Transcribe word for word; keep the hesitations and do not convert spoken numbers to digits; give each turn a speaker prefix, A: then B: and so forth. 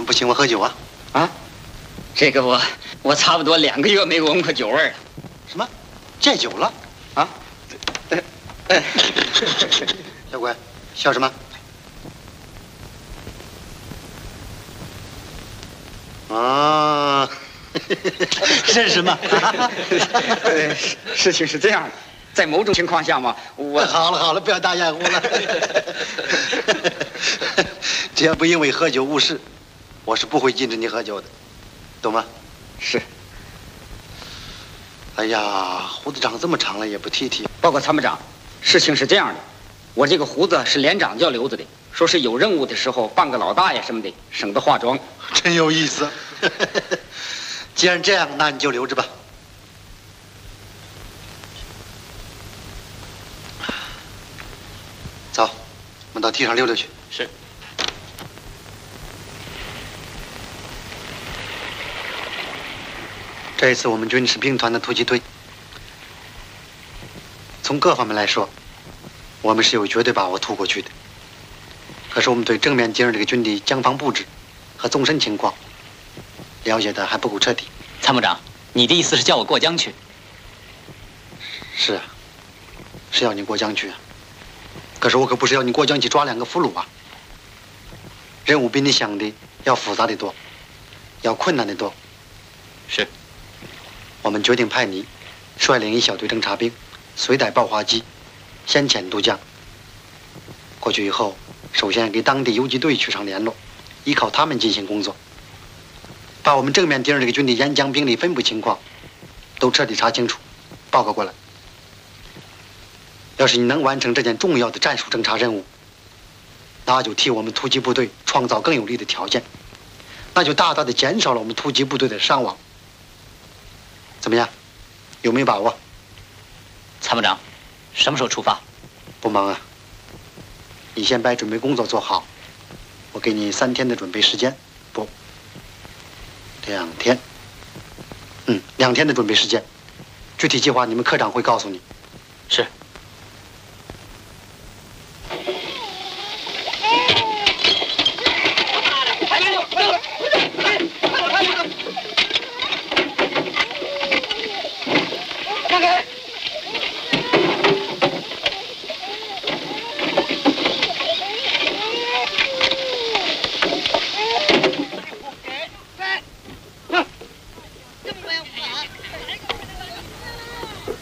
A: 么不请我喝酒啊？
B: 啊，这个我我差不多两个月没闻过酒味了。
A: 什么？戒酒了？
B: 啊？哎哎，
A: 小鬼，笑什么？啊，这是什么？
B: 呃，事情是这样的，在某种情况下嘛，我
A: 好了好了，不要打掩护了。只要不因为喝酒误事，我是不会禁止你喝酒的，懂吗？
B: 是。
A: 哎呀，胡子长这么长了也不剃剃。
B: 报告参谋长，事情是这样的，我这个胡子是连长叫留着的，说是有任务的时候扮个老大爷什么的，省得化妆。
A: 真有意思。既然这样，那你就留着吧。走，我们到梯上溜溜去。
B: 是。
A: 这一次我们军是兵团的突击队，从各方面来说，我们是有绝对把握突过去的。可是我们对正面敌人这个军地将防布置和纵深情况了解的还不够彻底。
C: 参谋长，你的意思是叫我过江去？
A: 是啊，是要你过江去啊。可是我可不是要你过江去抓两个俘虏啊。任务比你想的要复杂的多，要困难的多。
C: 是。
A: 我们决定派你率领一小队侦察兵，随带爆化机，先遣渡江。过去以后，首先给当地游击队取上联络，依靠他们进行工作，把我们正面敌人这个军地沿江兵力分布情况都彻底查清楚，报告过来。要是你能完成这件重要的战术侦察任务，那就替我们突击部队创造更有利的条件，那就大大的减少了我们突击部队的伤亡。怎么样？有没有把握？
C: 参谋长，什么时候出发？
A: 不忙啊，你先把准备工作做好，我给你三天的准备时间。不，两天。嗯，两天的准备时间，具体计划你们科长会告诉你。